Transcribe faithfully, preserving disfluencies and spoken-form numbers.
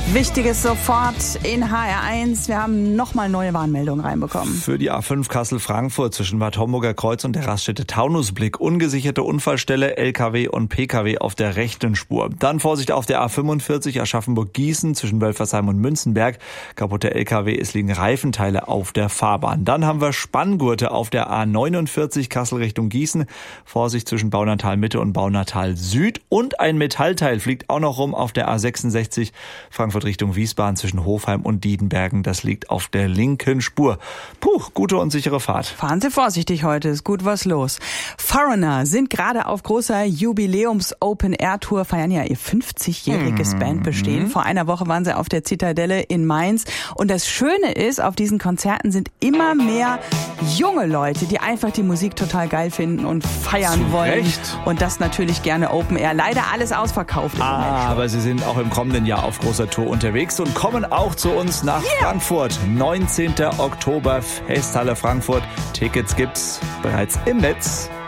Wichtiges sofort in H R eins. Wir haben nochmal neue Warnmeldungen reinbekommen. Für die A fünf Kassel-Frankfurt zwischen Bad Homburger Kreuz und der Raststätte Taunusblick. Ungesicherte Unfallstelle, L K W und P K W auf der rechten Spur. Dann Vorsicht auf der A fünfundvierzig Aschaffenburg-Gießen zwischen Wölfersheim und Münzenberg. Kaputte L K W, es liegen Reifenteile auf der Fahrbahn. Dann haben wir Spanngurte auf der A neunundvierzig Kassel Richtung Gießen. Vorsicht zwischen Baunatal Mitte und Baunatal Süd. Und ein Metallteil fliegt auch noch rum auf der A sechsundsechzig Frankfurt Richtung Wiesbaden zwischen Hofheim und Diedenbergen. Das liegt auf der linken Spur. Puh, gute und sichere Fahrt. Fahren Sie vorsichtig heute, ist gut was los. Foreigner sind gerade auf großer Jubiläums-Open-Air-Tour, feiern ja ihr fünfzigjähriges mhm. Bandbestehen. Vor einer Woche waren sie auf der Zitadelle in Mainz. Und das Schöne ist, auf diesen Konzerten sind immer mehr junge Leute, die einfach die Musik total geil finden und feiern Zu wollen. Recht. Und das natürlich gerne Open Air. Leider alles ausverkauft. Ah, aber sie sind auch im kommenden Jahr auf großer Tour unterwegs und kommen auch zu uns nach yeah. Frankfurt. neunzehnten Oktober, Festhalle Frankfurt. Tickets gibt's bereits im Netz.